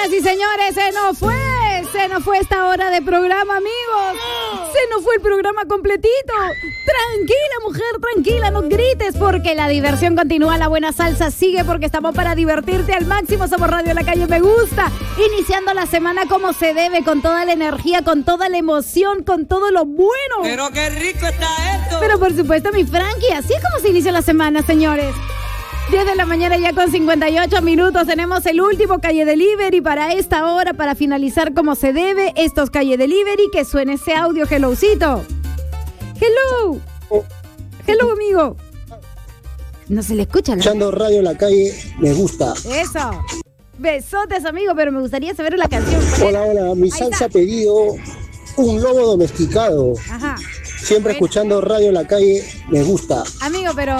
Señoras y señores, se nos fue esta hora de programa, amigos. Se nos fue el programa completito. Tranquila, mujer, tranquila, no grites porque la diversión continúa, la buena salsa sigue porque estamos para divertirte al máximo. Somos Radio La Calle Me Gusta, iniciando la semana como se debe, con toda la energía, con toda la emoción, con todo lo bueno. Pero qué rico está esto. Pero por supuesto, mi Frankie, así es como se inicia la semana, señores. 10 de la mañana ya con 58 minutos. Tenemos el último Calle Delivery para esta hora, para finalizar como se debe estos Calle Delivery. Que suene ese audio, hellocito. Hello. Hello, amigo. No se le escucha. Escuchando Radio La Calle Me Gusta. Eso. Besotes, amigo, pero me gustaría saber la canción. Hola, mi salsa ha pedido un lobo domesticado. Ajá. Siempre escuchando Radio La Calle Me Gusta. Amigo, pero